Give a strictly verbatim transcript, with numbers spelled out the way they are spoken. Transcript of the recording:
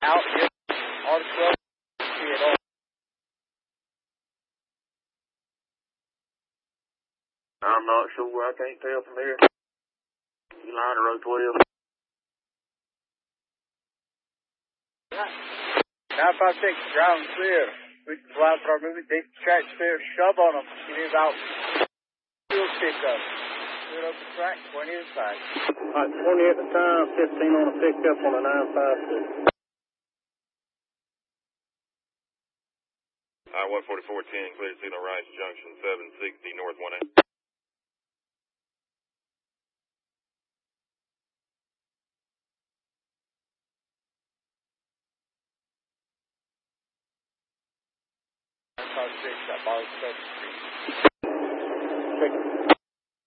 Out here, all the trucks, see it all. I'm not sure. I can't tell from here. You line of road twelve. Now if I take ground clear, we can fly for our movie. They track clear, shove on them. It is out. Fuel pickup. Clear up the track, twenty inside. All right, twenty at the time, fifteen on a pickup on a nine five two. I one forty-four ten, clear signal Rice Junction, seven sixty North one eight. nine five six, I borrowed seven. Check